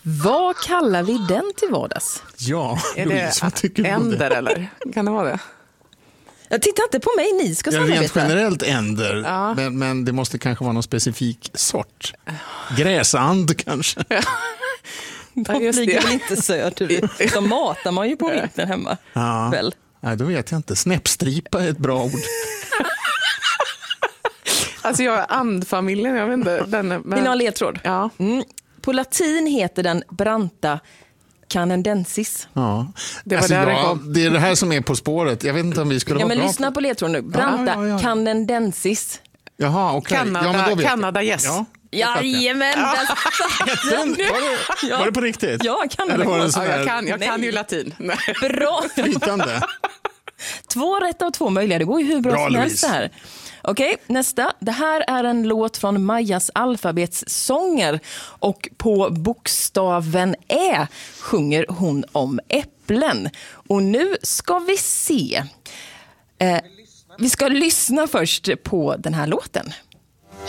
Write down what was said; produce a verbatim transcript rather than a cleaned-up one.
Vad kallar vi den till vardags? Ja, Är Louise, vad tycker det du om änder det? eller? Kan det vara det? Jag tittar inte på mig, ni ska Ja, samarbeta. rent generellt änder, Ja. men, men det måste kanske vara någon specifik sort. Gräsand kanske. Ja, De just flyger det. väl inte söderut. De matar man ju på vintern hemma. Ja. Väl? Nej, då vet jag inte. Snäppstripa är ett bra ord. Alltså jag är andfamiljen, jag vet inte. Den är, men... Vill ni ha en ledtråd? Ja. Mm. På latin heter den branta canadensis. Ja. Det var alltså, där det ja, kom. det är det här som är På spåret. Jag vet inte om vi skulle Ja, vara men bra lyssna på ledtråden nu. Branta Ja, ja, ja. canadensis. Jaha, okej. Kanada, ja, men då vet jag. Kanada yes. Ja, det fattar jag. Jajamän, där satt den. Var det, Ja. var det på riktigt? Ja, Kanada. Eller var det Ja, sån jag här kan, jag kan Nej. ju latin. Nej. Bra. flytande? Två rätt av två möjliga. Det går ju hur bra, Bra, som helst Louise. det här. Okej, nästa. Det här är en låt från Majas alfabetssånger. Och på bokstaven Ä sjunger hon om äpplen. Och nu ska vi se. Eh, vi ska lyssna först på den här låten.